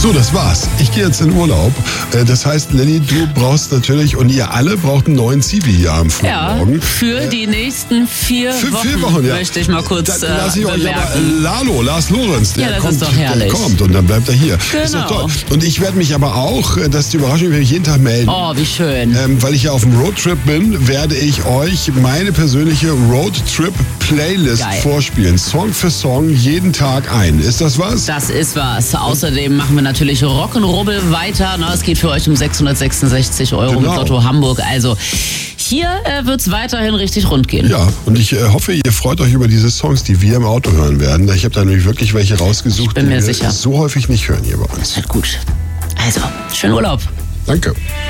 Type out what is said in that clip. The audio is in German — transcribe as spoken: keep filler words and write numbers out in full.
So, das war's. Ich gehe jetzt in Urlaub. Das heißt, Lenny, du brauchst natürlich, und ihr alle braucht einen neuen Zivi hier am frühen Ja, Morgen. für die nächsten vier Für Wochen, vier Wochen, ja. möchte ich mal kurz Dann lasse ich äh, euch aber bemerken. Lalo, Lars Lorenz, der Ja, das kommt, ist doch herrlich. der kommt und dann bleibt er hier. Genau. Ist doch toll. Und ich werde mich aber auch, das ist die Überraschung, werde ich jeden Tag melden. Oh, wie schön. Ähm, weil ich ja auf dem Roadtrip bin, werde ich euch meine persönliche Roadtrip-Playlist Geil. vorspielen. Song für Song, jeden Tag ein. Ist das was? Das ist was. Außerdem machen wir natürlich Rock'n'Rubbel weiter. Na, es geht für euch um sechshundertsechsundsechzig Euro Genau. mit Lotto Hamburg. Also hier äh, wird es weiterhin richtig rund gehen. Ja, und ich äh, hoffe, ihr freut euch über diese Songs, die wir im Auto hören werden. Ich habe da nämlich wirklich welche rausgesucht, Ich bin die mir wir sicher. so häufig nicht hören hier bei uns. Gut. Also, schönen Urlaub. Danke.